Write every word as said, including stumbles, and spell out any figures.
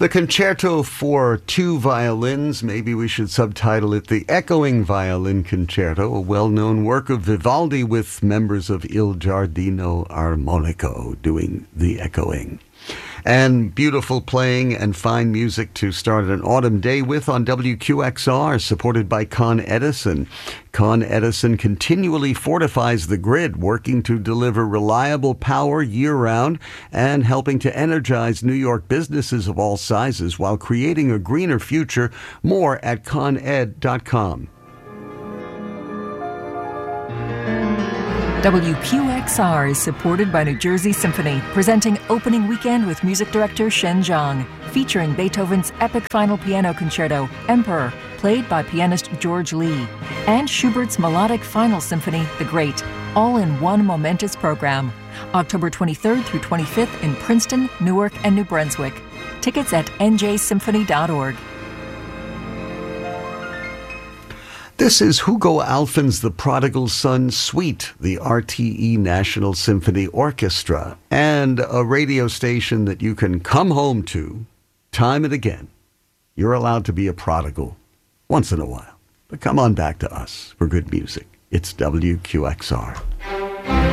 The Concerto for Two Violins, maybe we should subtitle it the Echoing Violin Concerto, a well-known work of Vivaldi with members of Il Giardino Armonico doing the echoing. And beautiful playing and fine music to start an autumn day with on W Q X R, supported by Con Edison. Con Edison continually fortifies the grid, working to deliver reliable power year-round and helping to energize New York businesses of all sizes while creating a greener future. More at con ed dot com. W Q X R is supported by New Jersey Symphony, presenting Opening Weekend with music director Shen Zhang, featuring Beethoven's epic final piano concerto, Emperor, played by pianist George Lee, and Schubert's melodic final symphony, The Great, all in one momentous program. October twenty-third through twenty-fifth in Princeton, Newark, and New Brunswick. Tickets at n j symphony dot org. This is Hugo Alfen's The Prodigal Son Suite, the R T E National Symphony Orchestra, and a radio station that you can come home to time and again. You're allowed to be a prodigal once in a while, but come on back to us for good music. It's W Q X R.